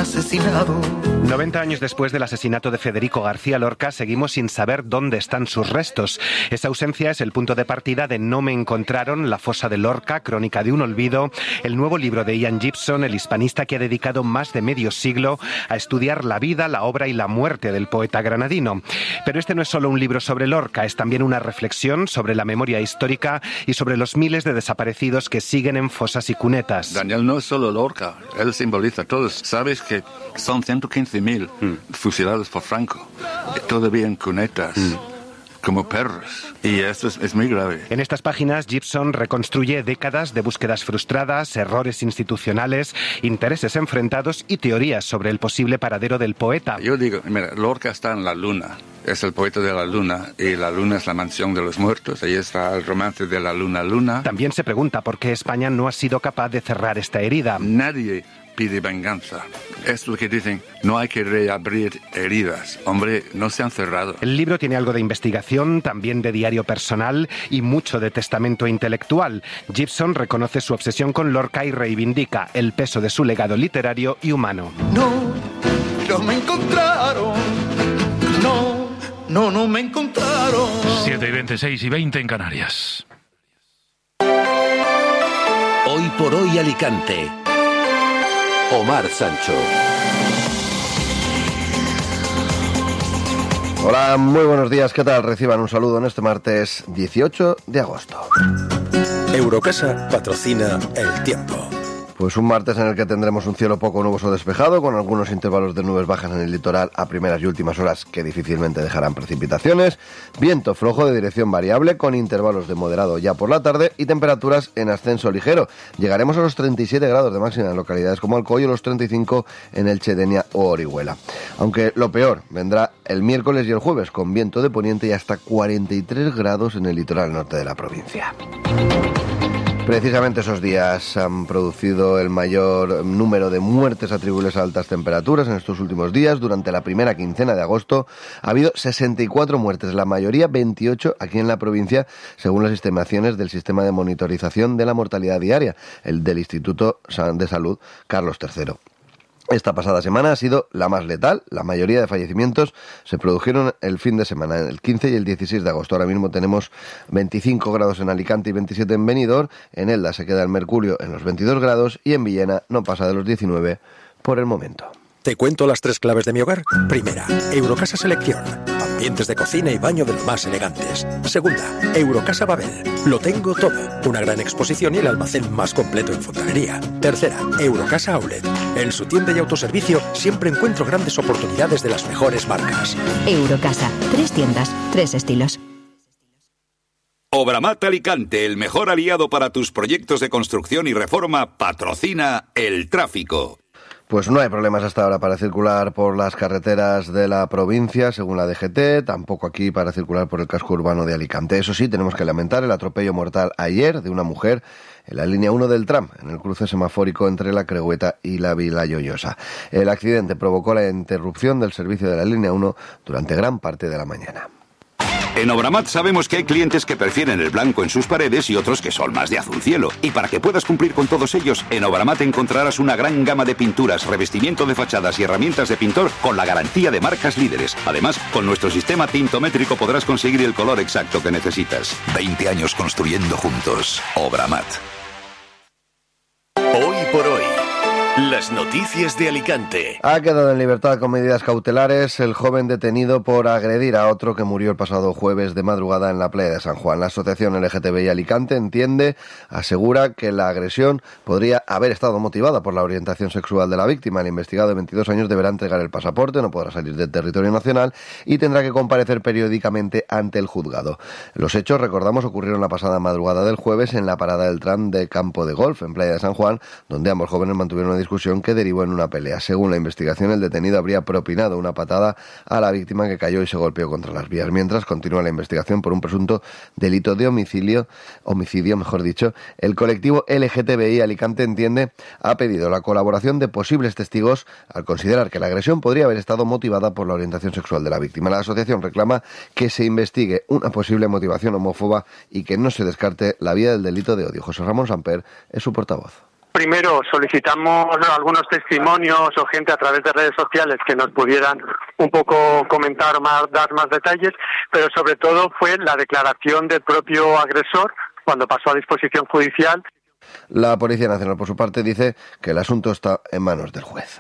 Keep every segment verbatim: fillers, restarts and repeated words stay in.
asesinado. noventa años después del asesinato de Federico García Lorca, seguimos sin saber dónde están sus restos. Esa ausencia es el punto de partida de No me encontraron, La fosa de Lorca, crónica de un olvido, el nuevo libro de Ian Gibson, el hispanista que ha dedicado más de medio siglo a estudiar la vida, la obra y la muerte del poeta granadino. Pero este no es solo un libro sobre Lorca, es también una reflexión sobre la memoria histórica y sobre los miles de desaparecidos que siguen en fosas y cunetas. Daniel no es solo Lorca, él simboliza a todos. Sabes que son ciento quince mil mm. fusilados por Franco, todavía en cunetas. Mm. Como perros. Y esto es, es muy grave. En estas páginas, Gibson reconstruye décadas de búsquedas frustradas, errores institucionales, intereses enfrentados y teorías sobre el posible paradero del poeta. Yo digo, mira, Lorca está en la luna. Es el poeta de la luna. Y la luna es la mansión de los muertos. Ahí está el romance de la luna luna. También se pregunta por qué España no ha sido capaz de cerrar esta herida. Nadie pide venganza. Es lo que dicen, no hay que reabrir heridas. Hombre, no se han cerrado. El libro tiene algo de investigación, también de diario personal y mucho de testamento intelectual. Gibson reconoce su obsesión con Lorca y reivindica el peso de su legado literario y humano. No, no me encontraron. No, no, no me encontraron. siete y veintiséis y veinte en Canarias. Hoy por hoy Alicante. Omar Sancho. Hola, muy buenos días, ¿qué tal? Reciban un saludo en este martes dieciocho de agosto. Eurocasa patrocina el tiempo. Pues un martes en el que tendremos un cielo poco nuboso despejado, con algunos intervalos de nubes bajas en el litoral a primeras y últimas horas que difícilmente dejarán precipitaciones, viento flojo de dirección variable con intervalos de moderado ya por la tarde y temperaturas en ascenso ligero. Llegaremos a los treinta y siete grados de máxima en localidades como Alcoy, los treinta y cinco en Elche, Denia o Orihuela. Aunque lo peor vendrá el miércoles y el jueves con viento de poniente y hasta cuarenta y tres grados en el litoral norte de la provincia. Precisamente esos días han producido el mayor número de muertes atribuibles a altas temperaturas en estos últimos días. Durante la primera quincena de agosto ha habido sesenta y cuatro muertes, la mayoría veintiocho aquí en la provincia, según las estimaciones del sistema de monitorización de la mortalidad diaria, el del Instituto de Salud Carlos tercero. Esta pasada semana ha sido la más letal. La mayoría de fallecimientos se produjeron el fin de semana, el quince y el dieciséis de agosto. Ahora mismo tenemos veinticinco grados en Alicante y veintisiete en Benidorm. En Elda se queda el mercurio en los veintidós grados y en Villena no pasa de los diecinueve por el momento. ¿Te cuento las tres claves de mi hogar? Primera, Eurocasa Selección. Ambientes de cocina y baño de lo más elegantes. Segunda, Eurocasa Babel. Lo tengo todo. Una gran exposición y el almacén más completo en fontanería. Tercera, Eurocasa Outlet. En su tienda y autoservicio siempre encuentro grandes oportunidades de las mejores marcas. Eurocasa. Tres tiendas, tres estilos. Obramat Alicante, el mejor aliado para tus proyectos de construcción y reforma, patrocina el tráfico. Pues no hay problemas hasta ahora para circular por las carreteras de la provincia, según la D G T, tampoco aquí para circular por el casco urbano de Alicante. Eso sí, tenemos que lamentar el atropello mortal ayer de una mujer en la línea uno del tram, en el cruce semafórico entre la Crehueta y la Vila Lloyosa. El accidente provocó la interrupción del servicio de la línea uno durante gran parte de la mañana. En Obramat sabemos que hay clientes que prefieren el blanco en sus paredes y otros que son más de azul cielo. Y para que puedas cumplir con todos ellos, en Obramat encontrarás una gran gama de pinturas, revestimiento de fachadas y herramientas de pintor con la garantía de marcas líderes. Además, con nuestro sistema tintométrico podrás conseguir el color exacto que necesitas. veinte años construyendo juntos. Obramat. Hoy por hoy. Las noticias de Alicante. Ha quedado en libertad con medidas cautelares el joven detenido por agredir a otro que murió el pasado jueves de madrugada en la playa de San Juan. La asociación L G T B I Alicante entiende, asegura que la agresión podría haber estado motivada por la orientación sexual de la víctima. El investigado de veintidós años deberá entregar el pasaporte, no podrá salir del territorio nacional y tendrá que comparecer periódicamente ante el juzgado. Los hechos, recordamos, ocurrieron la pasada madrugada del jueves en la parada del tram de Campo de Golf, en playa de San Juan, donde ambos jóvenes mantuvieron una discusión que derivó en una pelea. Según la investigación, el detenido habría propinado una patada a la víctima que cayó y se golpeó contra las vías. Mientras continúa la investigación por un presunto delito de homicidio, homicidio, mejor dicho, el colectivo L G T B I Alicante entiende ha pedido la colaboración de posibles testigos al considerar que la agresión podría haber estado motivada por la orientación sexual de la víctima. La asociación reclama que se investigue una posible motivación homófoba y que no se descarte la vía del delito de odio. José Ramón Samper es su portavoz. Primero solicitamos algunos testimonios o gente a través de redes sociales que nos pudieran un poco comentar o más, dar más detalles, pero sobre todo fue la declaración del propio agresor cuando pasó a disposición judicial. La Policía Nacional, por su parte, dice que el asunto está en manos del juez.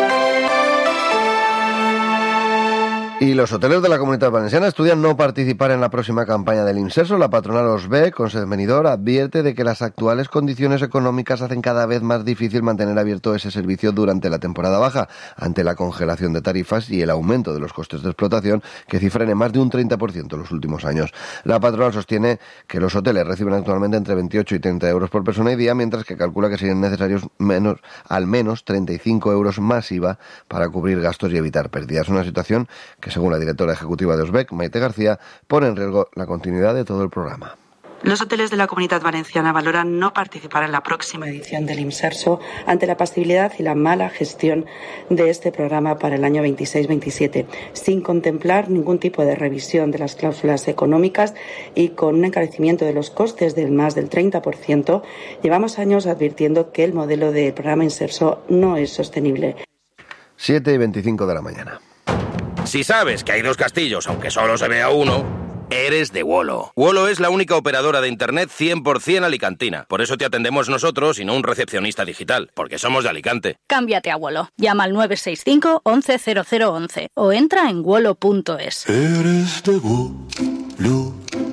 Y los hoteles de la Comunitat Valenciana estudian no participar en la próxima campaña del Imserso. La patronal O S B E, con sede en Benidorm, advierte de que las actuales condiciones económicas hacen cada vez más difícil mantener abierto ese servicio durante la temporada baja, ante la congelación de tarifas y el aumento de los costes de explotación, que cifran en más de un treinta por ciento en los últimos años. La patronal sostiene que los hoteles reciben actualmente entre veintiocho y treinta euros por persona y día, mientras que calcula que serían necesarios menos, al menos treinta y cinco euros más I V A para cubrir gastos y evitar pérdidas. Una situación que, según la directora ejecutiva de O S B E, Maite García, pone en riesgo la continuidad de todo el programa. Los hoteles de la Comunitat Valenciana valoran no participar en la próxima edición del Imserso ante la pasibilidad y la mala gestión de este programa para el año veintiséis veintisiete, sin contemplar ningún tipo de revisión de las cláusulas económicas y con un encarecimiento de los costes del más del treinta por ciento. Llevamos años advirtiendo que el modelo del programa Imserso no es sostenible. siete y veinticinco de la mañana. Si sabes que hay dos castillos, aunque solo se vea uno, eres de Wolo. Wolo es la única operadora de Internet cien por ciento alicantina. Por eso te atendemos nosotros y no un recepcionista digital, porque somos de Alicante. Cámbiate a Wolo. Llama al nueve seis cinco, once cero cero once o entra en wolo punto es. Eres de Wolo.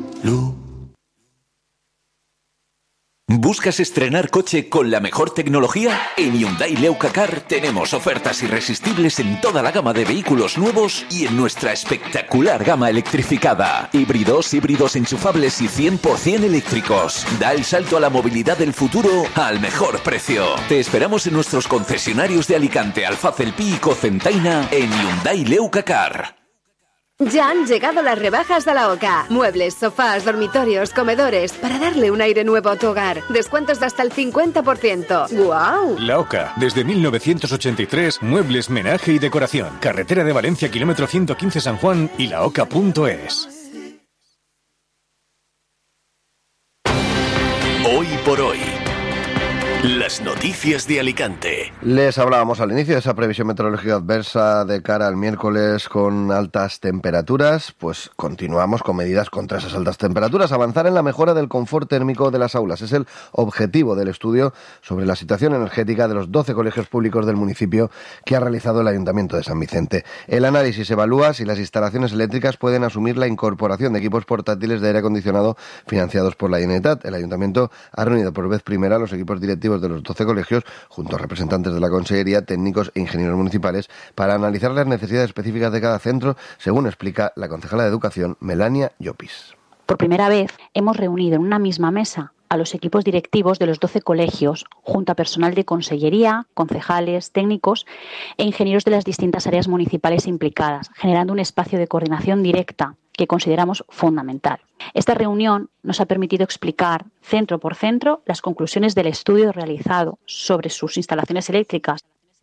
¿Buscas estrenar coche con la mejor tecnología? En Hyundai Leucacar tenemos ofertas irresistibles en toda la gama de vehículos nuevos y en nuestra espectacular gama electrificada. Híbridos, híbridos enchufables y cien por ciento eléctricos. Da el salto a la movilidad del futuro al mejor precio. Te esperamos en nuestros concesionarios de Alicante, Alfaz, El Pi y Cocentaina en Hyundai Leucacar. Ya han llegado las rebajas de la OCA. Muebles, sofás, dormitorios, comedores, para darle un aire nuevo a tu hogar. Descuentos de hasta el cincuenta por ciento. ¡Guau! La OCA, desde mil novecientos ochenta y tres, muebles, menaje y decoración. Carretera de Valencia, kilómetro ciento quince San Juan y la oca punto es. Hoy por hoy. Las noticias de Alicante. Les hablábamos al inicio de esa previsión meteorológica adversa de cara al miércoles con altas temperaturas. Pues continuamos con medidas contra esas altas temperaturas. Avanzar en la mejora del confort térmico de las aulas es el objetivo del estudio sobre la situación energética de los doce colegios públicos del municipio que ha realizado el Ayuntamiento de San Vicente. El análisis evalúa si las instalaciones eléctricas pueden asumir la incorporación de equipos portátiles de aire acondicionado financiados por la Generalitat. El Ayuntamiento ha reunido por vez primera los equipos directivos de los doce colegios, junto a representantes de la Consellería, técnicos e ingenieros municipales, para analizar las necesidades específicas de cada centro, según explica la concejala de Educación, Melania Llopis. Por primera vez hemos reunido en una misma mesa a los equipos directivos de los doce colegios, junto a personal de consellería, concejales, técnicos e ingenieros de las distintas áreas municipales implicadas, generando un espacio de coordinación directa que consideramos fundamental. Esta reunión nos ha permitido explicar, centro por centro, las conclusiones del estudio realizado sobre sus instalaciones eléctricas.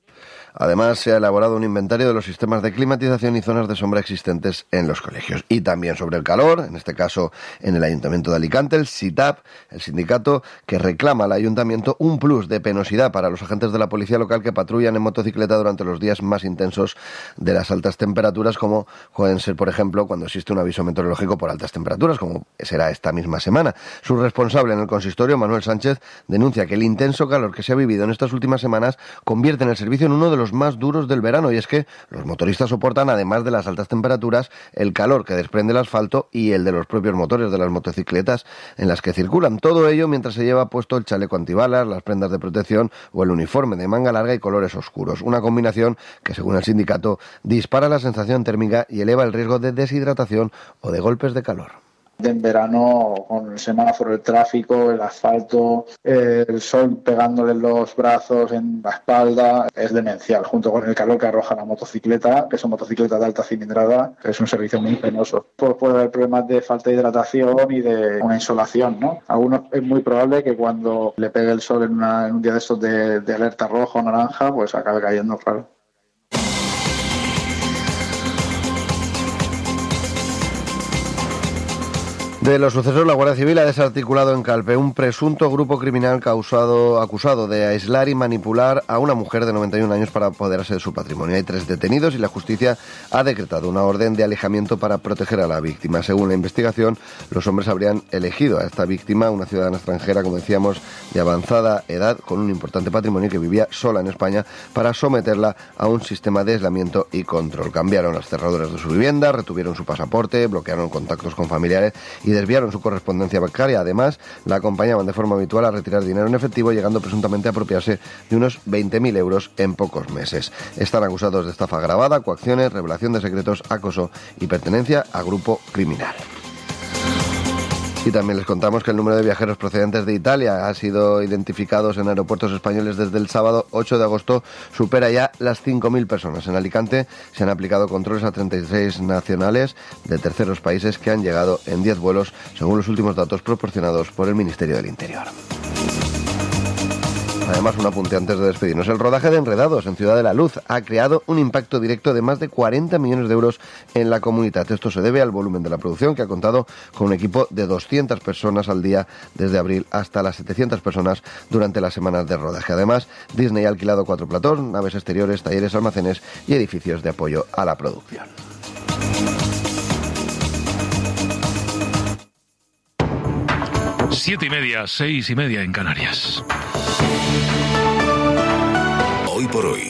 Además, se ha elaborado un inventario de los sistemas de climatización y zonas de sombra existentes en los colegios. Y también sobre el calor, en este caso en el Ayuntamiento de Alicante, el SITAP, el sindicato que reclama al Ayuntamiento un plus de penosidad para los agentes de la policía local que patrullan en motocicleta durante los días más intensos de las altas temperaturas, como pueden ser, por ejemplo, cuando existe un aviso meteorológico por altas temperaturas, como será esta misma semana. Su responsable en el consistorio, Manuel Sánchez, denuncia que el intenso calor que se ha vivido en estas últimas semanas convierte en el servicio en uno de los más duros del verano, y es que los motoristas soportan, además de las altas temperaturas, el calor que desprende el asfalto y el de los propios motores de las motocicletas en las que circulan. Todo ello mientras se lleva puesto el chaleco antibalas, las prendas de protección o el uniforme de manga larga y colores oscuros. Una combinación que, según el sindicato, dispara la sensación térmica y eleva el riesgo de deshidratación o de golpes de calor. En verano, con el semáforo, el tráfico, el asfalto, eh, el sol pegándole en los brazos, en la espalda, es demencial, junto con el calor que arroja la motocicleta, que son motocicletas de alta cilindrada, es un servicio muy penoso. Pues puede haber problemas de falta de hidratación y de una insolación, ¿no? Algunos es muy probable que cuando le pegue el sol en, una, en un día de estos de, de alerta roja o naranja, pues acabe cayendo, claro. De los sucesos, la Guardia Civil ha desarticulado en Calpe un presunto grupo criminal causado, acusado de aislar y manipular a una mujer de noventa y un años para apoderarse de su patrimonio. Hay tres detenidos y la justicia ha decretado una orden de alejamiento para proteger a la víctima. Según la investigación, los hombres habrían elegido a esta víctima, una ciudadana extranjera, como decíamos, de avanzada edad, con un importante patrimonio, que vivía sola en España, para someterla a un sistema de aislamiento y control. Cambiaron las cerraduras de su vivienda, retuvieron su pasaporte, bloquearon contactos con familiares y desviaron su correspondencia bancaria. Además, la acompañaban de forma habitual a retirar dinero en efectivo, llegando presuntamente a apropiarse de unos veinte mil euros en pocos meses. Están acusados de estafa agravada, coacciones, revelación de secretos, acoso y pertenencia a grupo criminal. Y también les contamos que el número de viajeros procedentes de Italia ha sido identificados en aeropuertos españoles desde el sábado ocho de agosto, supera ya las cinco mil personas. En Alicante se han aplicado controles a treinta y seis nacionales de terceros países que han llegado en diez vuelos, según los últimos datos proporcionados por el Ministerio del Interior. Además, un apunte antes de despedirnos. El rodaje de Enredados en Ciudad de la Luz ha creado un impacto directo de más de cuarenta millones de euros en la comunidad. Esto se debe al volumen de la producción, que ha contado con un equipo de doscientas personas al día desde abril hasta las setecientas personas durante las semanas de rodaje. Además, Disney ha alquilado cuatro platós, naves exteriores, talleres, almacenes y edificios de apoyo a la producción. Siete y media, seis y media en Canarias. Hoy por hoy,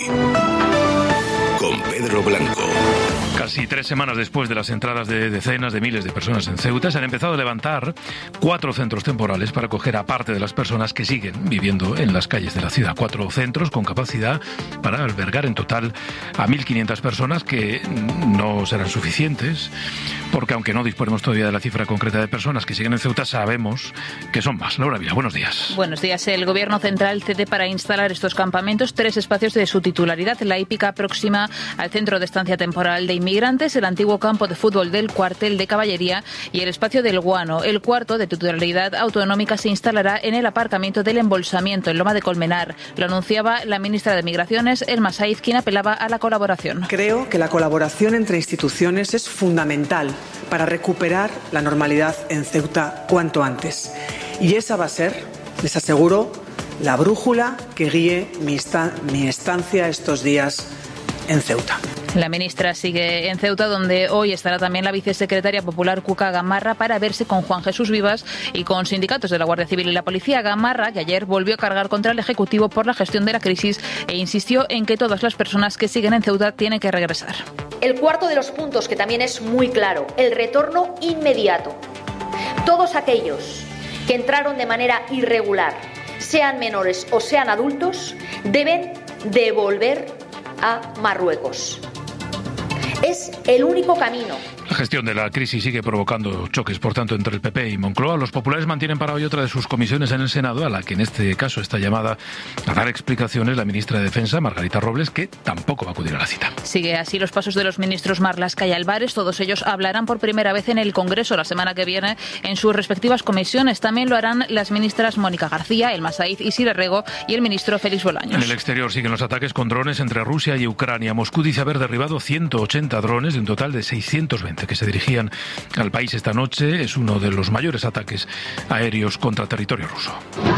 con Pedro Blanco. Casi tres semanas después de las entradas de decenas de miles de personas en Ceuta, se han empezado a levantar cuatro centros temporales para acoger a parte de las personas que siguen viviendo en las calles de la ciudad. Cuatro centros con capacidad para albergar en total a mil quinientas personas, que no serán suficientes, porque aunque no disponemos todavía de la cifra concreta de personas que siguen en Ceuta, sabemos que son más. Laura Vila, buenos días. Buenos días. El Gobierno Central cede para instalar estos campamentos tres espacios de su titularidad: la hípica próxima al Centro de Estancia Temporal de Inmigrantes, el antiguo campo de fútbol del Cuartel de Caballería y el espacio del Guano. El cuarto, de titularidad autonómica, se instalará en el aparcamiento del Embolsamiento, en Loma de Colmenar. Lo anunciaba la ministra de Migraciones, Elma Saiz, quien apelaba a la colaboración. Creo que la colaboración entre instituciones es fundamental para recuperar la normalidad en Ceuta cuanto antes. Y esa va a ser, les aseguro, la brújula que guíe mi, esta- mi estancia estos días en Ceuta. La ministra sigue en Ceuta, donde hoy estará también la vicesecretaria popular Cuca Gamarra para verse con Juan Jesús Vivas y con sindicatos de la Guardia Civil y la Policía. Gamarra, que ayer volvió a cargar contra el Ejecutivo por la gestión de la crisis e insistió en que todas las personas que siguen en Ceuta tienen que regresar. El cuarto de los puntos, que también es muy claro, el retorno inmediato. Todos aquellos que entraron de manera irregular, sean menores o sean adultos, deben devolver a Marruecos. Es el único camino. La gestión de la crisis sigue provocando choques, por tanto, entre el P P y Moncloa. Los populares mantienen para hoy otra de sus comisiones en el Senado, a la que en este caso está llamada a dar explicaciones la ministra de Defensa, Margarita Robles, que tampoco va a acudir a la cita. Sigue así los pasos de los ministros Marlaska y Álvarez. Todos ellos hablarán por primera vez en el Congreso la semana que viene en sus respectivas comisiones. También lo harán las ministras Mónica García, Elma Saiz y Sire Rego, y el ministro Félix Bolaños. En el exterior siguen los ataques con drones entre Rusia y Ucrania. Moscú dice haber derribado ciento ochenta drones de un total de seiscientos veinte que se dirigían al país esta noche. Es uno de los mayores ataques aéreos contra territorio ruso.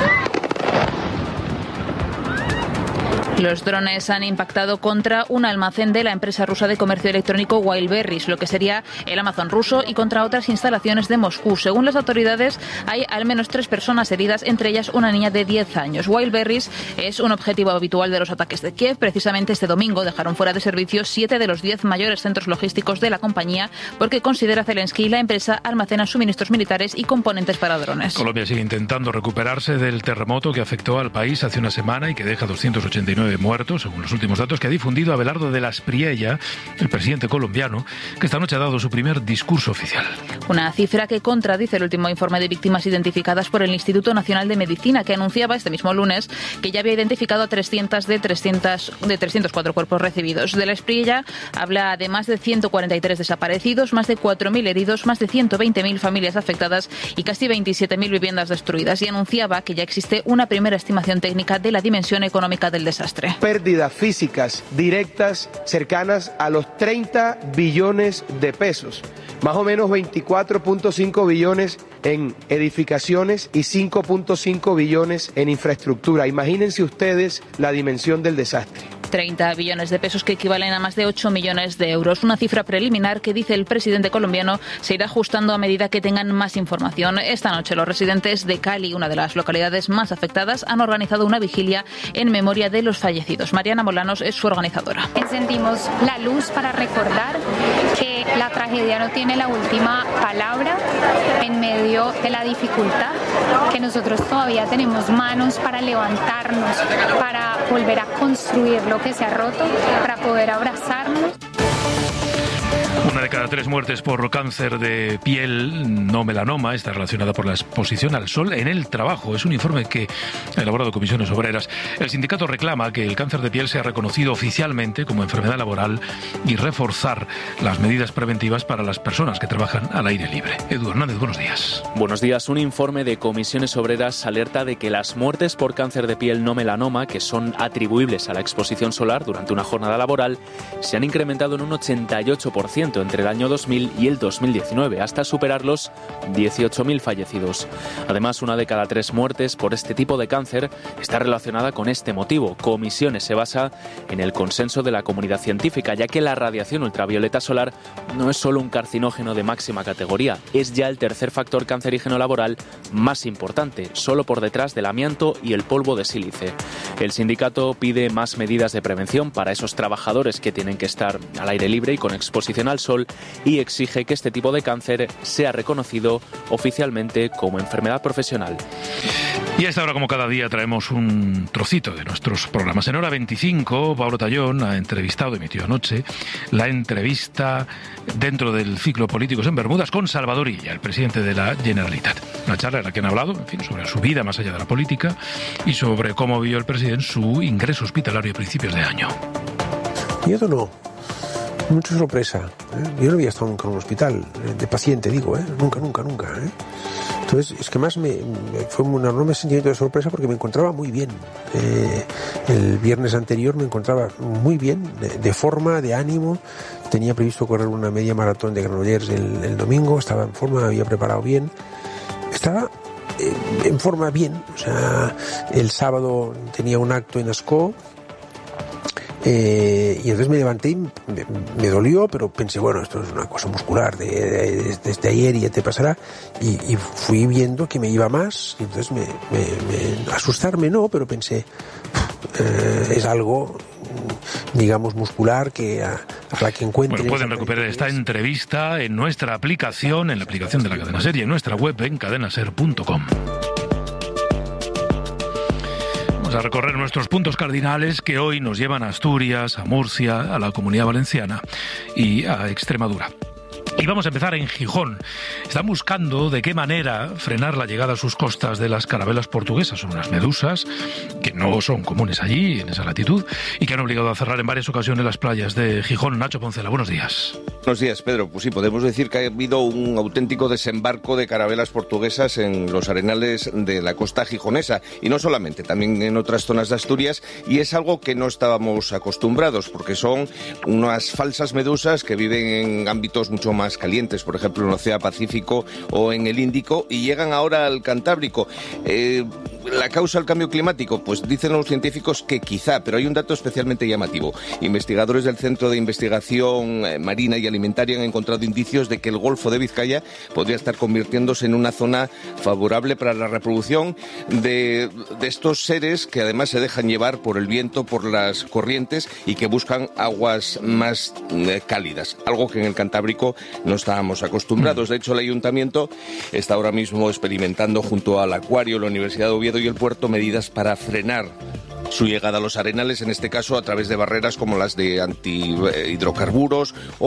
Los drones han impactado contra un almacén de la empresa rusa de comercio electrónico Wildberries, lo que sería el Amazon ruso, y contra otras instalaciones de Moscú. Según las autoridades, hay al menos tres personas heridas, entre ellas una niña de diez años. Wildberries es un objetivo habitual de los ataques de Kiev. Precisamente este domingo dejaron fuera de servicio siete de los diez mayores centros logísticos de la compañía, porque considera Zelensky la empresa almacena suministros militares y componentes para drones. Colombia sigue intentando recuperarse del terremoto que afectó al país hace una semana y que deja doscientos ochenta y nueve muertos, según los últimos datos que ha difundido Abelardo de la Espriella, el presidente colombiano, que esta noche ha dado su primer discurso oficial. Una cifra que contradice el último informe de víctimas identificadas por el Instituto Nacional de Medicina, que anunciaba este mismo lunes que ya había identificado a trescientos de, trescientos, de trescientos cuatro cuerpos recibidos. De la Espriella habla de más de ciento cuarenta y tres desaparecidos, más de cuatro mil heridos, más de ciento veinte mil familias afectadas y casi veintisiete mil viviendas destruidas, y anunciaba que ya existe una primera estimación técnica de la dimensión económica del desastre. desastre. Pérdidas físicas directas cercanas a los treinta billones de pesos, más o menos veinticuatro punto cinco billones en edificaciones y cinco punto cinco billones en infraestructura. Imagínense ustedes la dimensión del desastre. treinta billones de pesos que equivalen a más de ocho millones de euros. Una cifra preliminar que, dice el presidente colombiano, se irá ajustando a medida que tengan más información. Esta noche los residentes de Cali, una de las localidades más afectadas, han organizado una vigilia en memoria de los fallecidos. Mariana Molanos es su organizadora. Encendimos la luz para recordar que la tragedia no tiene la última palabra en medio de la dificultad, que nosotros todavía tenemos manos para levantarnos, para volver a construir lo que se ha roto, para poder abrazarnos. Una de cada tres muertes por cáncer de piel, no melanoma, está relacionada por la exposición al sol en el trabajo. Es un informe que ha elaborado Comisiones Obreras. El sindicato reclama que el cáncer de piel sea reconocido oficialmente como enfermedad laboral y reforzar las medidas preventivas para las personas que trabajan al aire libre. Edu Hernández, buenos días. Buenos días. Un informe de Comisiones Obreras alerta de que las muertes por cáncer de piel no melanoma, que son atribuibles a la exposición solar durante una jornada laboral, se han incrementado en un ochenta y ocho por ciento entre el año dos mil y el dos mil diecinueve, hasta superar los dieciocho mil fallecidos. Además, una de cada tres muertes por este tipo de cáncer está relacionada con este motivo. Comisiones se basa en el consenso de la comunidad científica, ya que la radiación ultravioleta solar no es solo un carcinógeno de máxima categoría, es ya el tercer factor cancerígeno laboral más importante, solo por detrás del amianto y el polvo de sílice. El sindicato pide más medidas de prevención para esos trabajadores que tienen que estar al aire libre y con exposición al sol, y exige que este tipo de cáncer sea reconocido oficialmente como enfermedad profesional. Y a esta hora, como cada día, traemos un trocito de nuestros programas. En hora veinticinco, Pablo Tallón ha entrevistado, emitió anoche, la entrevista dentro del ciclo Políticos en Bermudas con Salvador Illa, el presidente de la Generalitat. Una charla en la que han hablado, en fin, sobre su vida más allá de la política y sobre cómo vio el presidente su ingreso hospitalario a principios de año. Miedo no. Mucha sorpresa. ¿eh? Yo no había estado nunca en un hospital, de paciente digo, ¿eh? nunca, nunca, nunca. ¿eh? Entonces, es que más me, me fue un enorme sentimiento de sorpresa porque me encontraba muy bien. Eh, el viernes anterior me encontraba muy bien, de, de forma, de ánimo. Tenía previsto correr una media maratón de Granollers el, el domingo, estaba en forma, me había preparado bien. Estaba eh, en forma bien. O sea, el sábado tenía un acto en Ascó. Eh, y entonces me levanté y me, me dolió, pero pensé, bueno, esto es una cosa muscular de, de, desde ayer y ya te pasará. Y, y fui viendo que me iba más, y entonces me, me, me asustarme no, pero pensé, eh, es algo, digamos, muscular que a, a la que encuentre. Bueno, pueden recuperar esta entrevista en nuestra aplicación, en la aplicación de la Cadena Ser y en nuestra web en cadena ser punto com. A recorrer nuestros puntos cardinales que hoy nos llevan a Asturias, a Murcia, a la Comunidad Valenciana y a Extremadura. Y vamos a empezar en Gijón. Están buscando de qué manera frenar la llegada a sus costas de las carabelas portuguesas. Son unas medusas que no son comunes allí, en esa latitud, y que han obligado a cerrar en varias ocasiones las playas de Gijón. Nacho Poncela, buenos días. Buenos días, Pedro. Pues sí, podemos decir que ha habido un auténtico desembarco de carabelas portuguesas en los arenales de la costa gijonesa. Y no solamente, también en otras zonas de Asturias. Y es algo que no estábamos acostumbrados, porque son unas falsas medusas que viven en ámbitos mucho más calientes, por ejemplo en el Océano Pacífico o en el Índico, y llegan ahora al Cantábrico. Eh, ¿La causa del cambio climático? Pues dicen los científicos que quizá, pero hay un dato especialmente llamativo. Investigadores del Centro de Investigación Marina y Alimentaria han encontrado indicios de que el Golfo de Vizcaya podría estar convirtiéndose en una zona favorable para la reproducción de, de estos seres que además se dejan llevar por el viento, por las corrientes y que buscan aguas más eh, cálidas, algo que en el Cantábrico no estábamos acostumbrados. De hecho, el Ayuntamiento está ahora mismo experimentando junto al Acuario, la Universidad de Oviedo y el puerto medidas para frenar su llegada a los arenales, en este caso a través de barreras como las de antihidrocarburos o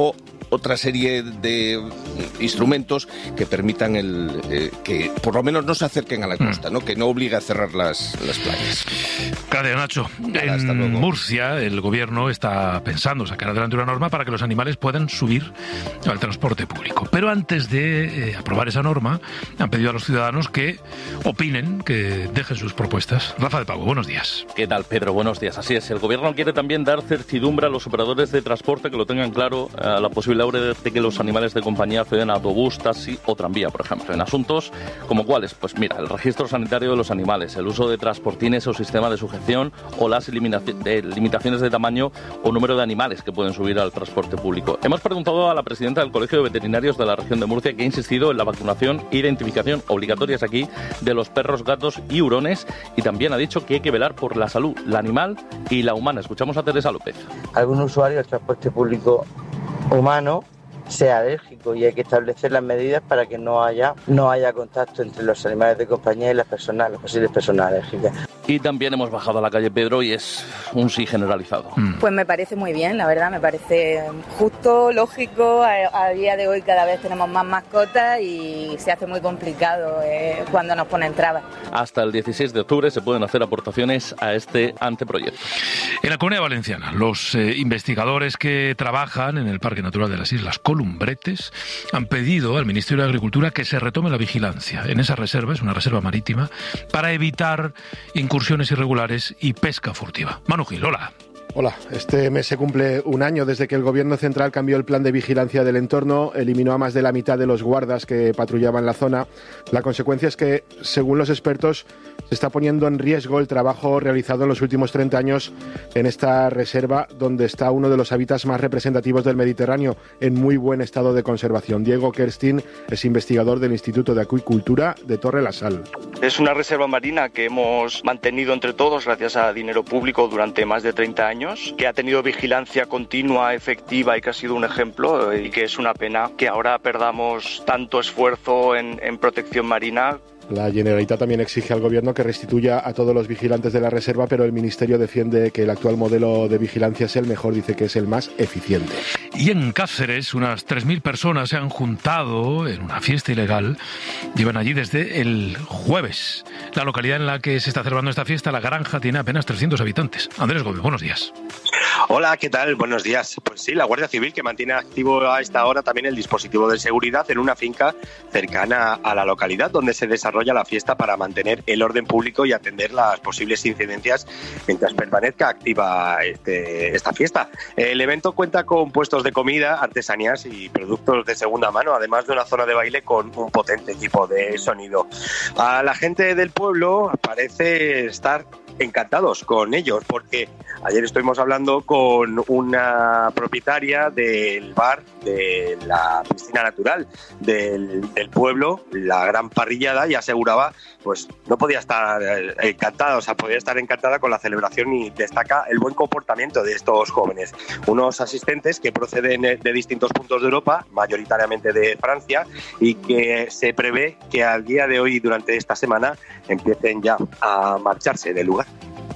otra serie de instrumentos que permitan el eh, que por lo menos no se acerquen a la costa, mm. ¿no? Que no obligue a cerrar las, las playas. Gracias, Nacho. Nada, en Murcia, el gobierno está pensando sacar adelante una norma para que los animales puedan subir al transporte público. Pero antes de eh, aprobar esa norma, han pedido a los ciudadanos que opinen, que dejen sus propuestas. Rafa de Pablo, buenos días. ¿Qué tal, Pedro? Buenos días. Así es, el gobierno quiere también dar certidumbre a los operadores de transporte, que lo tengan claro, a la posibilidad de que los animales de compañía acceden a autobús, taxi o tranvía, por ejemplo. En asuntos como cuáles, pues mira, el registro sanitario de los animales, el uso de transportines o sistema de sujeción o las de limitaciones de tamaño o número de animales que pueden subir al transporte público. Hemos preguntado a la presidenta del Colegio de Veterinarios de la región de Murcia, que ha insistido en la vacunación e identificación obligatorias aquí de los perros, gatos y hurones, y también ha dicho que hay que velar por la salud, la animal y la humana. Escuchamos a Teresa López. Algún usuario del transporte público humano sea alérgico y hay que establecer las medidas para que no haya no haya contacto entre los animales de compañía y las personas, las posibles personas alérgicas. Y también hemos bajado a la calle, Pedro, y es un sí generalizado. Pues me parece muy bien, la verdad, me parece justo, lógico. A, a día de hoy cada vez tenemos más mascotas y se hace muy complicado eh, cuando nos ponen trabas. Hasta el dieciséis de octubre se pueden hacer aportaciones a este anteproyecto. En la Comunidad Valenciana, los eh, investigadores que trabajan en el Parque Natural de las Islas Columbretes han pedido al Ministerio de Agricultura que se retome la vigilancia en esa reserva, es una reserva marítima, para evitar incursiones irregulares y pesca furtiva. Manu Gil, hola. Hola, este mes se cumple un año desde que el Gobierno central cambió el plan de vigilancia del entorno, eliminó a más de la mitad de los guardas que patrullaban la zona. La consecuencia es que, según los expertos, se está poniendo en riesgo el trabajo realizado en los últimos treinta años en esta reserva, donde está uno de los hábitats más representativos del Mediterráneo, en muy buen estado de conservación. Diego Kerstin es investigador del Instituto de Acuicultura de Torre la Sal. Es una reserva marina que hemos mantenido entre todos gracias a dinero público durante más de treinta años, que ha tenido vigilancia continua, efectiva y que ha sido un ejemplo, y que es una pena que ahora perdamos tanto esfuerzo en, en protección marina. La Generalitat también exige al Gobierno que restituya a todos los vigilantes de la reserva, pero el Ministerio defiende que el actual modelo de vigilancia es el mejor, dice que es el más eficiente. Y en Cáceres, unas tres mil personas se han juntado en una fiesta ilegal. Llevan allí desde el jueves. La localidad en la que se está celebrando esta fiesta, La Granja, tiene apenas trescientos habitantes. Andrés Gómez, buenos días. Hola, ¿qué tal? Buenos días. Pues sí, la Guardia Civil, que mantiene activo a esta hora también el dispositivo de seguridad en una finca cercana a la localidad, donde se desarrolla la fiesta para mantener el orden público y atender las posibles incidencias mientras permanezca activa este, esta fiesta. El evento cuenta con puestos de comida, artesanías y productos de segunda mano, además de una zona de baile con un potente equipo de sonido. A la gente del pueblo parece estar encantados con ellos, porque ayer estuvimos hablando con una propietaria del bar de la piscina natural del, del pueblo, la Gran Parrillada, y aseguraba, pues no podía estar encantada, o sea, podía estar encantada con la celebración, y destaca el buen comportamiento de estos jóvenes. Unos asistentes que proceden de distintos puntos de Europa, mayoritariamente de Francia, y que se prevé que al día de hoy, durante esta semana, empiecen ya a marcharse del lugar.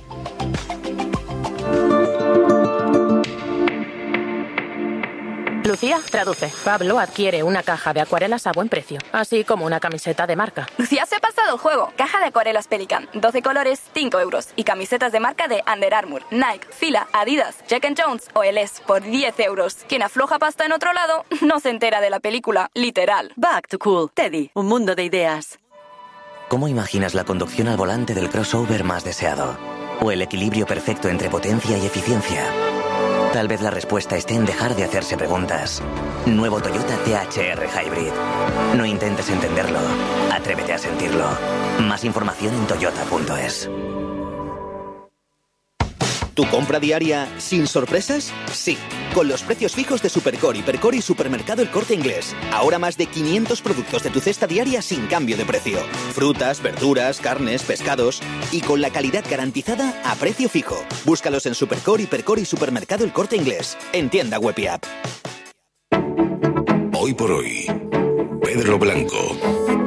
Lucía, traduce. Pablo adquiere una caja de acuarelas a buen precio, así como una camiseta de marca. Lucía se ha pasado el juego. Caja de acuarelas Pelican, doce colores, cinco euros. Y camisetas de marca de Under Armour, Nike, Fila, Adidas, Jack and Jones o Eles por diez euros. Quien afloja pasta en otro lado no se entera de la película, literal. Back to Cool. Teddy, un mundo de ideas. ¿Cómo imaginas la conducción al volante del crossover más deseado? ¿O el equilibrio perfecto entre potencia y eficiencia? Tal vez la respuesta esté en dejar de hacerse preguntas. Nuevo Toyota T H R Hybrid. No intentes entenderlo. Atrévete a sentirlo. Más información en toyota punto es. ¿Tu compra diaria sin sorpresas? Sí, con los precios fijos de Supercore, Hipercore y Supermercado El Corte Inglés. Ahora más de quinientos productos de tu cesta diaria sin cambio de precio. Frutas, verduras, carnes, pescados y con la calidad garantizada a precio fijo. Búscalos en Supercore, Hipercore y Supermercado El Corte Inglés. En tienda web y app. Hoy por hoy, Pedro Blanco. Vamos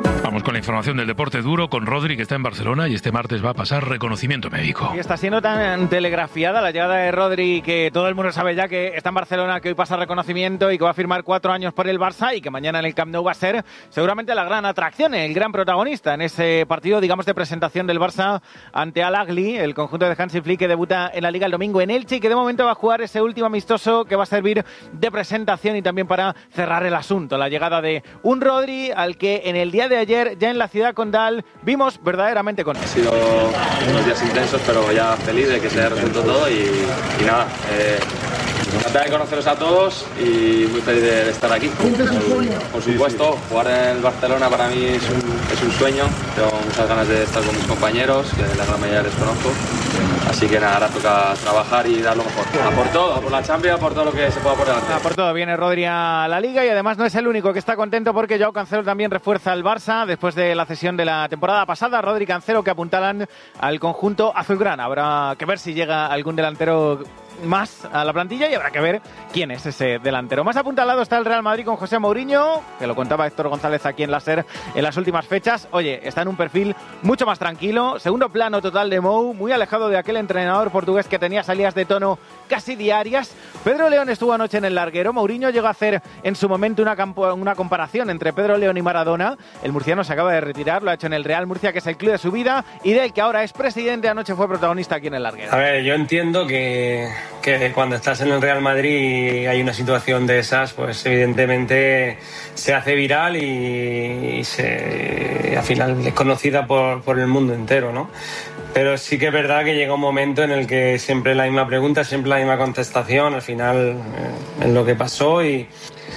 con la información del deporte duro, con Rodri, que está en Barcelona y este martes va a pasar reconocimiento médico. Y está siendo tan telegrafiada la llegada de Rodri que todo el mundo sabe ya que está en Barcelona, que hoy pasa reconocimiento y que va a firmar cuatro años por el Barça y que mañana en el Camp Nou va a ser seguramente la gran atracción, el gran protagonista en ese partido, digamos, de presentación del Barça ante Al Ahly, el conjunto de Hansi Flick que debuta en la Liga el domingo en Elche y que de momento va a jugar ese último amistoso que va a servir de presentación y también para cerrar el asunto. La llegada de un Rodri al que en el día de ayer, ya en la ciudad condal, vimos verdaderamente con él. Han sido unos días intensos, pero ya feliz de que se haya resuelto todo y, y nada, eh, encantado de conoceros a todos y muy feliz de, de estar aquí. Por, por supuesto, jugar en el Barcelona para mí es un, es un sueño, tengo muchas ganas de estar con mis compañeros, que la gran mayoría les conozco, así que nada, ahora toca trabajar y dar lo mejor. A por todo, a por la Champions, a por todo lo que se pueda por delante. A por todo, viene Rodri a la Liga y además no es el único que está contento porque Joao Cancelo también refuerza el Barça después de la cesión de la temporada pasada. Rodri, Cancelo, que apuntalan al conjunto azulgrana. Habrá que ver si llega algún delantero más a la plantilla y habrá que ver quién es ese delantero. Más apuntalado está el Real Madrid con José Mourinho, que lo contaba Héctor González aquí en la SER en las últimas fechas. Oye, está en un perfil mucho más tranquilo, segundo plano total de Mou, muy alejado de aquel entrenador portugués que tenía salidas de tono casi diarias. Pedro León estuvo anoche en el larguero. Mourinho llegó a hacer en su momento una, campo, una comparación entre Pedro León y Maradona. El murciano se acaba de retirar, lo ha hecho en el Real Murcia, que es el club de su vida y del que ahora es presidente. Anoche fue protagonista aquí en el larguero. A ver, yo entiendo que que cuando estás en el Real Madrid y hay una situación de esas, pues evidentemente se hace viral y, y se, al final es conocida por, por el mundo entero, ¿no? Pero sí que es verdad que llega un momento en el que siempre la misma pregunta, siempre la misma contestación, al final eh, es lo que pasó y,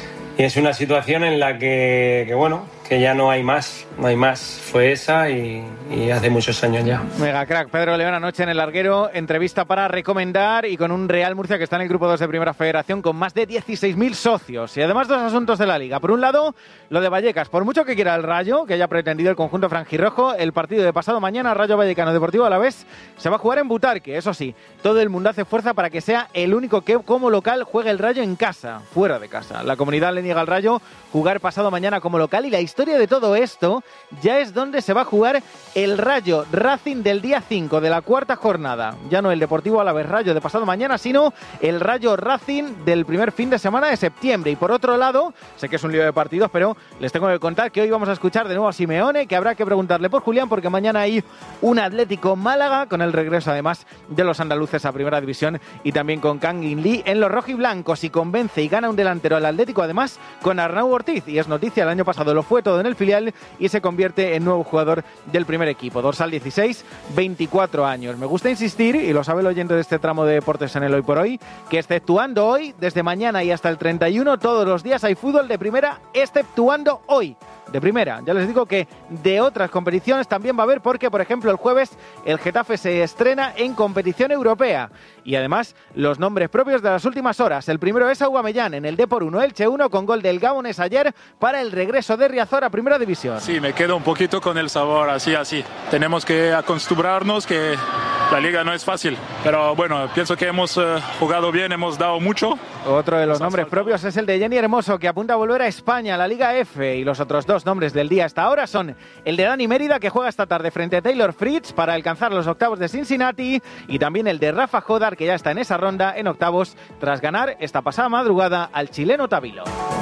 y es una situación en la que, que bueno, que ya no hay más, no hay más. Fue esa y, y hace muchos años ya. Mega crack, Pedro León anoche en el larguero, entrevista para recomendar y con un Real Murcia que está en el grupo dos de Primera Federación con más de dieciséis mil socios. Y además dos asuntos de la Liga. Por un lado, lo de Vallecas. Por mucho que quiera el Rayo, que haya pretendido el conjunto franjirrojo, el partido de pasado mañana, Rayo Vallecano Deportivo Alavés, se va a jugar en Butarque. Eso sí, todo el mundo hace fuerza para que sea el único que como local juegue el Rayo en casa, fuera de casa. La comunidad le niega al Rayo jugar pasado mañana como local y la historia de todo esto ya es donde se va a jugar el Rayo Racing del día cinco de la cuarta jornada. Ya no el Deportivo Alavés Rayo de pasado mañana, sino el Rayo Racing del primer fin de semana de septiembre. Y por otro lado, sé que es un lío de partidos, pero les tengo que contar que hoy vamos a escuchar de nuevo a Simeone, que habrá que preguntarle por Julián, porque mañana hay un Atlético Málaga, con el regreso además de los andaluces a Primera División y también con Kang In Lee en los rojiblancos. Y convence y gana un delantero al Atlético, además con Arnau Ortiz. Y es noticia, el año pasado lo fue todo en el filial y se convierte en nuevo jugador del primer equipo. Dorsal dieciséis, veinticuatro años. Me gusta insistir, y lo sabe el oyente de este tramo de deportes en el Hoy por Hoy, que exceptuando hoy, desde mañana y hasta el treinta y uno, todos los días hay fútbol de primera, exceptuando hoy. De primera, ya les digo que de otras competiciones también va a haber, porque por ejemplo el jueves el Getafe se estrena en competición europea y además los nombres propios de las últimas horas. El primero es Aubameyang en el Depor uno, Elche uno, con gol del Gabones ayer para el regreso de Riazor a Primera División. Sí, me quedo un poquito con el sabor así, así. Tenemos que acostumbrarnos que la liga no es fácil, pero bueno, pienso que hemos uh, jugado bien, hemos dado mucho. Otro de los nombres propios es el de Jenny Hermoso, que apunta a volver a España, a la Liga F, y los otros dos nombres del día hasta ahora son el de Dani Mérida, que juega esta tarde frente a Taylor Fritz para alcanzar los octavos de Cincinnati, y también el de Rafa Jodar, que ya está en esa ronda en octavos tras ganar esta pasada madrugada al chileno Tavilo.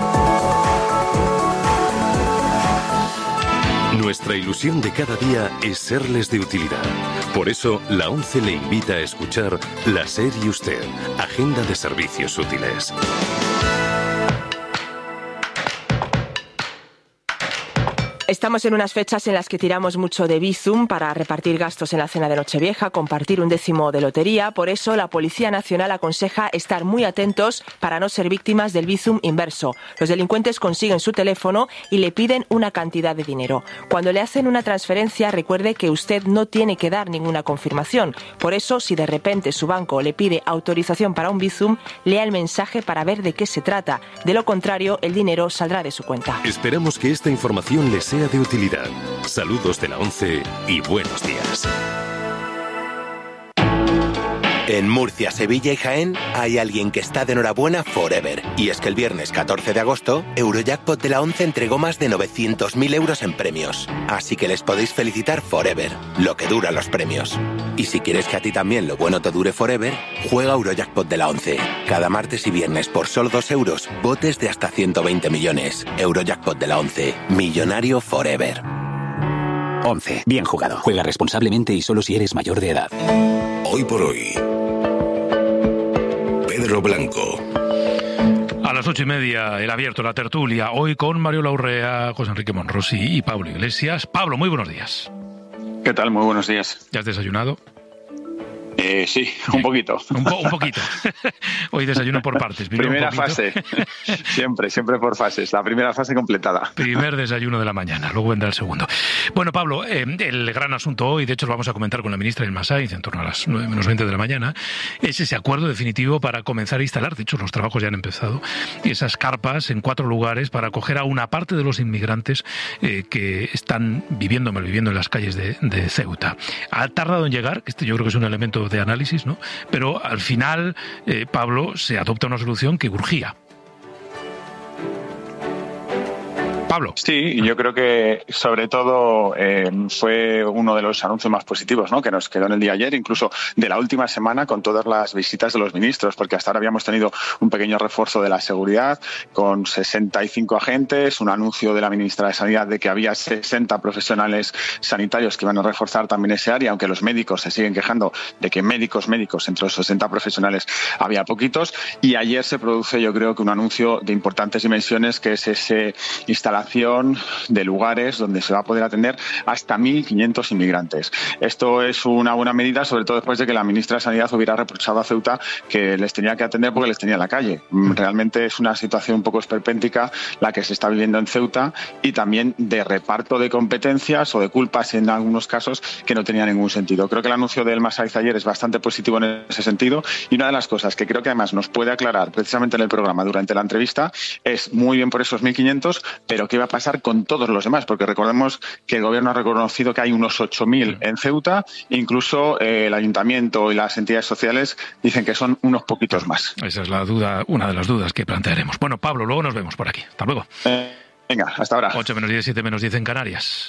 Nuestra ilusión de cada día es serles de utilidad. Por eso, la ONCE le invita a escuchar La SER y Usted, Agenda de Servicios Útiles. Estamos en unas fechas en las que tiramos mucho de Bizum para repartir gastos en la cena de Nochevieja, compartir un décimo de lotería. Por eso, la Policía Nacional aconseja estar muy atentos para no ser víctimas del Bizum inverso. Los delincuentes consiguen su teléfono y le piden una cantidad de dinero. Cuando le hacen una transferencia, recuerde que usted no tiene que dar ninguna confirmación. Por eso, si de repente su banco le pide autorización para un Bizum, lea el mensaje para ver de qué se trata. De lo contrario, el dinero saldrá de su cuenta. Esperamos que esta información les sea de utilidad. Saludos de la ONCE y buenos días. En Murcia, Sevilla y Jaén hay alguien que está de enhorabuena forever. Y es que el viernes catorce de agosto, Eurojackpot de la ONCE entregó más de novecientos mil euros en premios. Así que les podéis felicitar forever, lo que dura los premios. Y si quieres que a ti también lo bueno te dure forever, juega Eurojackpot de la ONCE. Cada martes y viernes por solo dos euros, botes de hasta ciento veinte millones. Eurojackpot de la ONCE, millonario forever. once. Bien jugado. Juega responsablemente y solo si eres mayor de edad. Hoy por hoy, Pedro Blanco. A las ocho y media, el abierto, la tertulia. Hoy con Mario Laurrea, José Enrique Monrosi y Pablo Iglesias. Pablo, muy buenos días. ¿Qué tal? Muy buenos días. ¿Ya has desayunado? Eh, sí, un poquito. Un, po- un poquito. Hoy desayuno por partes. Primera fase. Siempre, siempre por fases. La primera fase completada. Primer desayuno de la mañana, luego vendrá el segundo. Bueno, Pablo, eh, el gran asunto hoy, de hecho lo vamos a comentar con la ministra Ilma Sainz en torno a las nueve menos veinte de la mañana, es ese acuerdo definitivo para comenzar a instalar, de hecho los trabajos ya han empezado, esas carpas en cuatro lugares para acoger a una parte de los inmigrantes eh, que están viviendo, malviviendo en las calles de, de Ceuta. Ha tardado en llegar, que este yo creo que es un elemento de análisis, ¿no? Pero al final, eh, Pablo, se adopta una solución que urgía. Pablo. Sí, yo creo que sobre todo eh, fue uno de los anuncios más positivos, ¿no?, que nos quedó en el día de ayer, incluso de la última semana con todas las visitas de los ministros, porque hasta ahora habíamos tenido un pequeño refuerzo de la seguridad con sesenta y cinco agentes, un anuncio de la ministra de Sanidad de que había sesenta profesionales sanitarios que iban a reforzar también ese área, aunque los médicos se siguen quejando de que médicos, médicos, entre los sesenta profesionales había poquitos, y ayer se produce yo creo que un anuncio de importantes dimensiones, que es ese instalación de lugares donde se va a poder atender hasta mil quinientos inmigrantes. Esto es una buena medida, sobre todo después de que la ministra de Sanidad hubiera reprochado a Ceuta que les tenía que atender porque les tenía en la calle. Realmente es una situación un poco esperpéntica la que se está viviendo en Ceuta, y también de reparto de competencias o de culpas en algunos casos que no tenía ningún sentido. Creo que el anuncio de Ilma Sainz ayer es bastante positivo en ese sentido, y una de las cosas que creo que además nos puede aclarar precisamente en el programa durante la entrevista es muy bien por esos mil quinientos, pero qué va a pasar con todos los demás, porque recordemos que el gobierno ha reconocido que hay unos ocho mil en Ceuta, incluso eh, el ayuntamiento y las entidades sociales dicen que son unos poquitos más. Esa es la duda, una de las dudas que plantearemos. Bueno, Pablo, luego nos vemos por aquí. Hasta luego. Eh, venga, hasta ahora. ocho menos diez, siete menos diez en Canarias.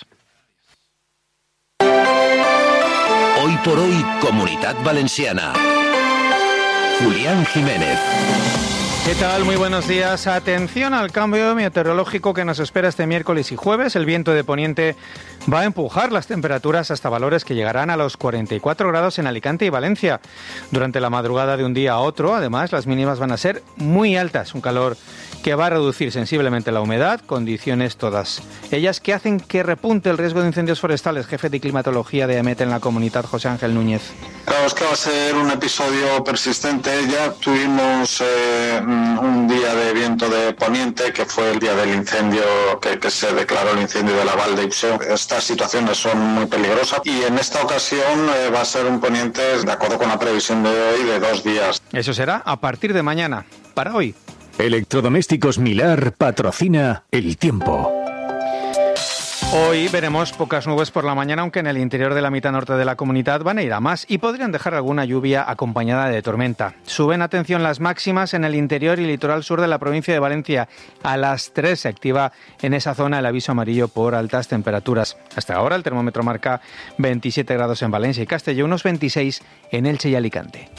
Hoy por hoy, Comunidad Valenciana. Julián Jiménez. ¿Qué tal? Muy buenos días. Atención al cambio meteorológico que nos espera este miércoles y jueves. El viento de poniente va a empujar las temperaturas hasta valores que llegarán a los cuarenta y cuatro grados en Alicante y Valencia. Durante la madrugada de un día a otro, además, las mínimas van a ser muy altas. Un calor que va a reducir sensiblemente la humedad, condiciones todas ellas que hacen que repunte el riesgo de incendios forestales. Jefe de climatología de AEMET en la comunidad, José Ángel Núñez. Claro, es que va a ser un episodio persistente. Ya tuvimos eh, un día de viento de poniente, que fue el día del incendio, que, que se declaró el incendio de la Val de Ipseo. Estas situaciones son muy peligrosas, y en esta ocasión eh, va a ser un poniente, de acuerdo con la previsión de hoy, de dos días. Eso será a partir de mañana. Para hoy. Electrodomésticos Milar patrocina el tiempo. Hoy veremos pocas nubes por la mañana, aunque en el interior de la mitad norte de la comunidad van a ir a más y podrían dejar alguna lluvia acompañada de tormenta. Suben, atención, las máximas en el interior y litoral sur de la provincia de Valencia. A las tres se activa en esa zona el aviso amarillo por altas temperaturas. Hasta ahora el termómetro marca veintisiete grados en Valencia y Castelló, unos veintiséis en Elche y Alicante.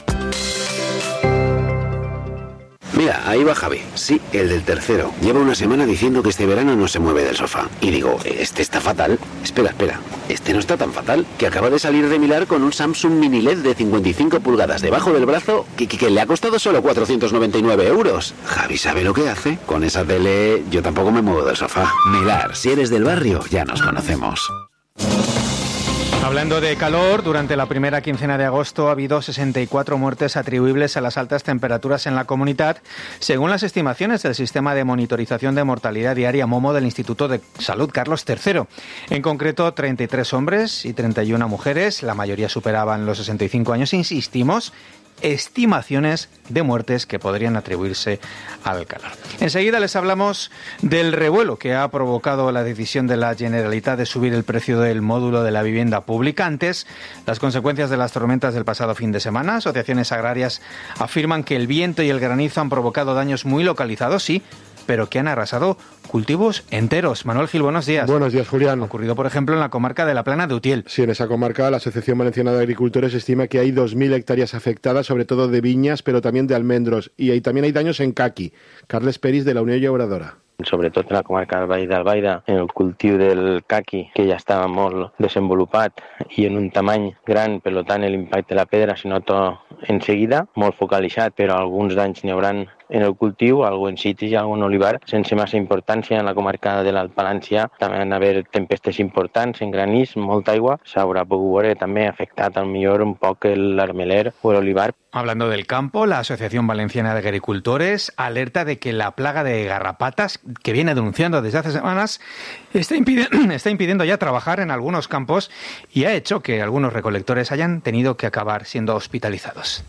Mira, ahí va Javi. Sí, el del tercero. Lleva una semana diciendo que este verano no se mueve del sofá. Y digo, este está fatal. Espera, espera. Este no está tan fatal. Que acaba de salir de Milar con un Samsung Mini L E D de cincuenta y cinco pulgadas debajo del brazo que, que, que le ha costado solo cuatrocientos noventa y nueve euros. Javi sabe lo que hace. Con esa tele yo tampoco me muevo del sofá. Milar, si eres del barrio, ya nos conocemos. Hablando de calor, durante la primera quincena de agosto ha habido sesenta y cuatro muertes atribuibles a las altas temperaturas en la comunidad, según las estimaciones del Sistema de Monitorización de Mortalidad Diaria MOMO del Instituto de Salud Carlos tercero. En concreto, treinta y tres hombres y treinta y una mujeres, la mayoría superaban los sesenta y cinco años. Insistimos estimaciones de muertes que podrían atribuirse al calor. Enseguida les hablamos del revuelo que ha provocado la decisión de la Generalitat de subir el precio del módulo de la vivienda pública. Antes, las consecuencias de las tormentas del pasado fin de semana. Asociaciones agrarias afirman que el viento y el granizo han provocado daños muy localizados, sí, pero que han arrasado cultivos enteros. Manuel Gil, buenos días. Buenos días, Julián. Ha ocurrido, por ejemplo, en la comarca de la Plana de Utiel. Sí, en esa comarca la Asociación Valenciana de Agricultores estima que hay dos mil hectáreas afectadas, sobre todo de viñas, pero también de almendros. Y ahí también hay daños en caqui. Carles Peris, de la Unió Llauradora. Sobretot en la comarca del Vall d'Albaida, en el cultiu del caqui, que ja estava molt desenvolupat i en un tamany gran, per tant l'impacte de la pedra se nota en seguida, molt focalitzat, però alguns danys n'hi hauran en el cultiu, algo en citris i algo en olivar, sense massa importància. En la comarca de l'Alt Palància també van haver tempestes importants, en granís, molta aigua, s'haurà pogut veure també afectat al millor un poc l'armeler o l'olivar. Hablando del campo, la Asociación Valenciana de Agricultores alerta de que la plaga de garrapatas, que viene denunciando desde hace semanas, está, impide- está impidiendo ya trabajar en algunos campos y ha hecho que algunos recolectores hayan tenido que acabar siendo hospitalizados.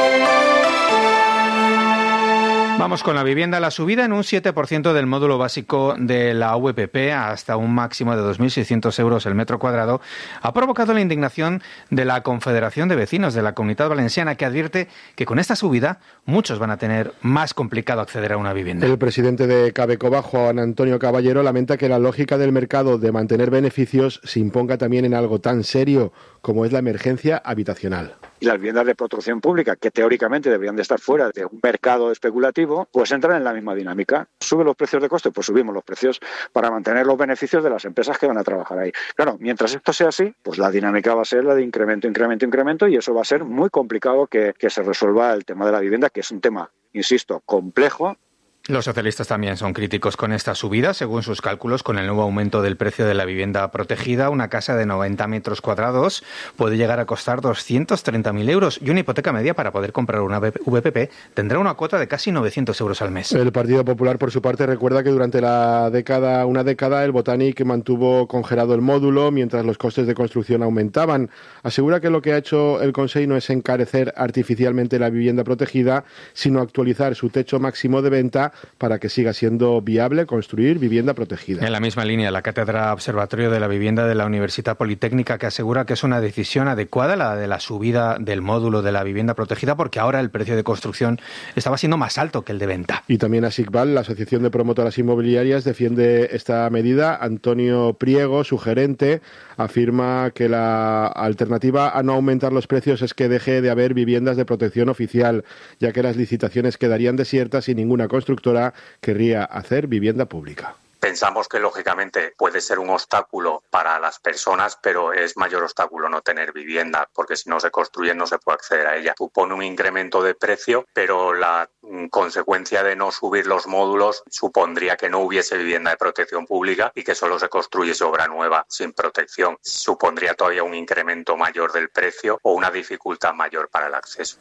Vamos con la vivienda. La subida en un siete por ciento del módulo básico de la V P P hasta un máximo de dos mil seiscientos euros el metro cuadrado ha provocado la indignación de la Confederación de Vecinos de la Comunidad Valenciana, que advierte que con esta subida muchos van a tener más complicado acceder a una vivienda. El presidente de Cabecoba, Juan Antonio Caballero, lamenta que la lógica del mercado de mantener beneficios se imponga también en algo tan serio como es la emergencia habitacional. Y las viviendas de protección pública, que teóricamente deberían de estar fuera de un mercado especulativo, pues entran en la misma dinámica. ¿Suben los precios de coste? Pues subimos los precios para mantener los beneficios de las empresas que van a trabajar ahí. Claro, mientras esto sea así, pues la dinámica va a ser la de incremento, incremento, incremento, y eso va a ser muy complicado que, que se resuelva el tema de la vivienda, que es un tema, insisto, complejo. Los socialistas también son críticos con esta subida. Según sus cálculos, con el nuevo aumento del precio de la vivienda protegida, una casa de noventa metros cuadrados puede llegar a costar doscientos treinta mil euros y una hipoteca media para poder comprar una V P P tendrá una cuota de casi novecientos euros al mes. El Partido Popular, por su parte, recuerda que durante la década, una década el Botanic mantuvo congelado el módulo mientras los costes de construcción aumentaban. Asegura que lo que ha hecho el Consejo no es encarecer artificialmente la vivienda protegida, sino actualizar su techo máximo de venta para que siga siendo viable construir vivienda protegida. En la misma línea, la Cátedra Observatorio de la Vivienda de la Universidad Politécnica, que asegura que es una decisión adecuada la de la subida del módulo de la vivienda protegida, porque ahora el precio de construcción estaba siendo más alto que el de venta. Y también ASICVAL, la Asociación de Promotoras Inmobiliarias, defiende esta medida. Antonio Priego, su gerente, afirma que la alternativa a no aumentar los precios es que deje de haber viviendas de protección oficial, ya que las licitaciones quedarían desiertas y ninguna constructora querría hacer vivienda pública. Pensamos que, lógicamente, puede ser un obstáculo para las personas, pero es mayor obstáculo no tener vivienda, porque si no se construyen no se puede acceder a ella. Supone un incremento de precio, pero la mm, consecuencia de no subir los módulos supondría que no hubiese vivienda de protección pública y que solo se construyese obra nueva sin protección. Supondría todavía un incremento mayor del precio o una dificultad mayor para el acceso.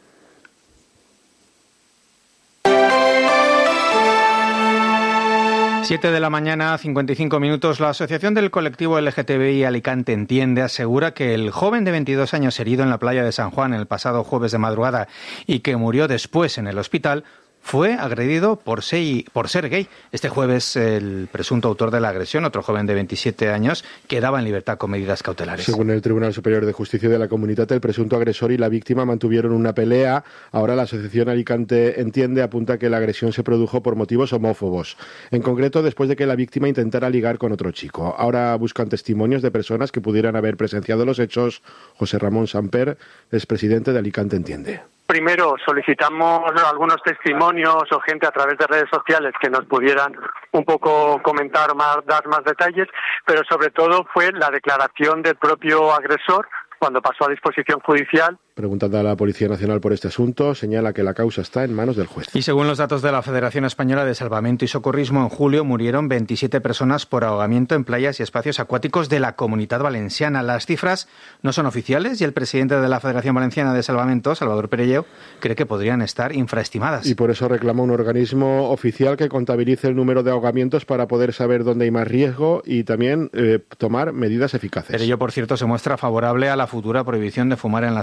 siete de la mañana, cincuenta y cinco minutos. La Asociación del Colectivo L G T B I Alicante Entiende asegura que el joven de veintidós años herido en la playa de San Juan el pasado jueves de madrugada y que murió después en el hospital fue agredido por ser, por ser gay. Este jueves el presunto autor de la agresión, otro joven de veintisiete años, quedaba en libertad con medidas cautelares. Según el Tribunal Superior de Justicia de la Comunitat, el presunto agresor y la víctima mantuvieron una pelea. Ahora la Asociación Alicante Entiende apunta que la agresión se produjo por motivos homófobos. En concreto, después de que la víctima intentara ligar con otro chico. Ahora buscan testimonios de personas que pudieran haber presenciado los hechos. José Ramón Samper es presidente de Alicante Entiende. Primero solicitamos algunos testimonios o gente a través de redes sociales que nos pudieran un poco comentar más, dar más detalles, pero sobre todo fue la declaración del propio agresor cuando pasó a disposición judicial. Preguntando a la Policía Nacional por este asunto, señala que la causa está en manos del juez. Y según los datos de la Federación Española de Salvamento y Socorrismo, en julio murieron veintisiete personas por ahogamiento en playas y espacios acuáticos de la Comunidad Valenciana. Las cifras no son oficiales y el presidente de la Federación Valenciana de Salvamento, Salvador Perelleu, cree que podrían estar infraestimadas. Y por eso reclama un organismo oficial que contabilice el número de ahogamientos para poder saber dónde hay más riesgo y también eh, tomar medidas eficaces. Perelleu, por cierto, se muestra favorable a la futura prohibición de fumar en las playas,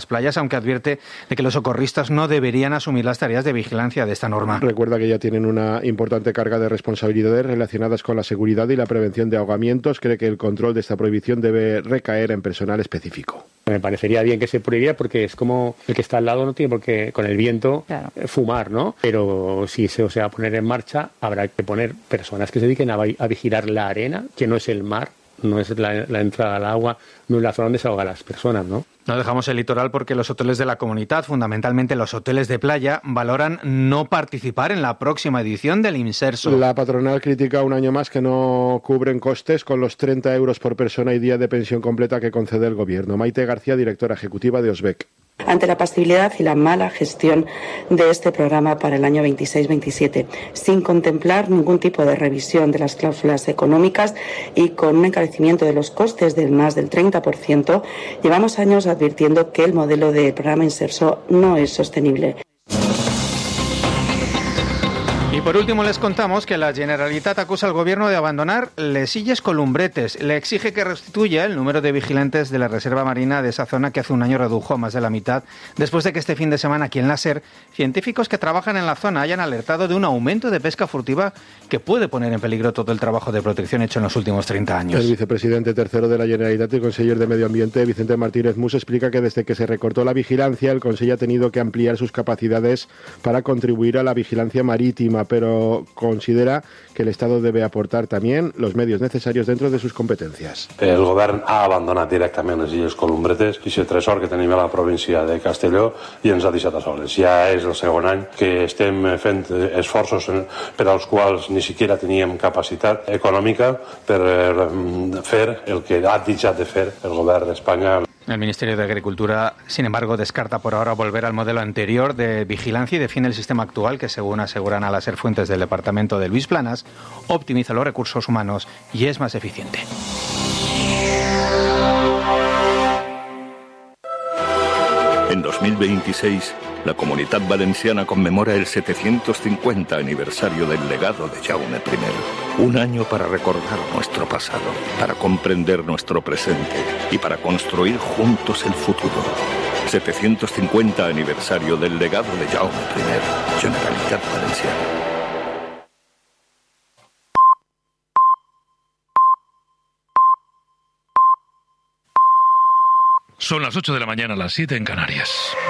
aunque advierte de que los socorristas no deberían asumir las tareas de vigilancia de esta norma. Recuerda que ya tienen una importante carga de responsabilidades relacionadas con la seguridad y la prevención de ahogamientos. Cree que el control de esta prohibición debe recaer en personal específico. Me parecería bien que se prohibiera porque es como el que está al lado no tiene por qué con el viento claro. fumar, ¿no? Pero si se va a poner en marcha habrá que poner personas que se dediquen a, a vigilar la arena, que no es el mar, no es la, la entrada al agua, no es la zona donde se ahogan las personas, ¿no? No dejamos el litoral porque los hoteles de la comunidad, fundamentalmente los hoteles de playa, valoran no participar en la próxima edición del Imserso. La patronal critica un año más que no cubren costes con los treinta euros por persona y día de pensión completa que concede el gobierno. Maite García, directora ejecutiva de Osbec. Ante la pasividad y la mala gestión de este programa para el año veintiséis veintisiete, sin contemplar ningún tipo de revisión de las cláusulas económicas y con un encarecimiento de los costes del más del treinta por ciento, llevamos años advirtiendo que el modelo de programa Imserso no es sostenible. Y por último les contamos que la Generalitat acusa al gobierno de abandonar les Illes Columbretes. Le exige que restituya el número de vigilantes de la reserva marina de esa zona que hace un año redujo a más de la mitad, después de que este fin de semana aquí en la SER, científicos que trabajan en la zona hayan alertado de un aumento de pesca furtiva que puede poner en peligro todo el trabajo de protección hecho en los últimos treinta años. El vicepresidente tercero de la Generalitat y conseller de Medio Ambiente, Vicente Martínez Mus, explica que desde que se recortó la vigilancia, el Consejo ha tenido que ampliar sus capacidades para contribuir a la vigilancia marítima, pero considera que el Estado debe aportar también los medios necessarios dentro de sus competències. El govern ha abandonat directament les Illes Columbretes i el tresor que tenim a la província de Castelló i ens ha deixat a soles. Ja és el segon any que estem fent esforços per als quals ni siquiera teníem capacitat econòmica per fer el que ha deixat de fer el govern d'Espanya. El Ministerio de Agricultura, sin embargo, descarta por ahora volver al modelo anterior de vigilancia y defiende el sistema actual que, según aseguran a las fuentes del departamento de Luis Planas, optimiza los recursos humanos y es más eficiente. En dos mil veintiséis, la Comunitat Valenciana conmemora el setecientos cincuenta aniversario del legado de Jaume primero. Un año para recordar nuestro pasado, para comprender nuestro presente y para construir juntos el futuro. setecientos cincuenta aniversario del legado de Jaume primero. Generalitat Valenciana. Son las ocho de la mañana, las siete en Canarias.